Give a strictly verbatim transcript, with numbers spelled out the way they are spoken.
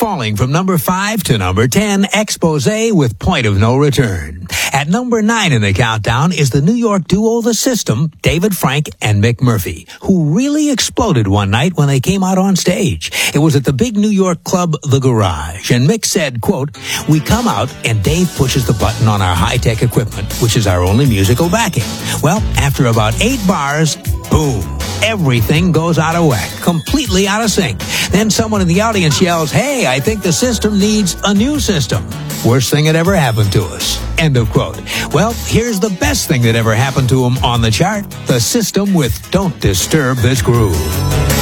falling from number five to number ten, Exposé with Point of No Return. At number nine in the countdown is the New York duo The System, David Frank and Mick Murphy, who really exploded one night when they came out on stage. It was at the big New York club, The Garage, and Mick said, quote, "We come out and Dave pushes the button on our high-tech equipment, which is our only musical backing. Well, after about eight bars, boom, everything goes out of whack, completely out of sync. Then someone in the audience yells, 'Hey, I think the system needs a new system.' Worst thing that ever happened to us." End of quote. Well, here's the best thing that ever happened to him on the chart. The System with Don't Disturb This Groove.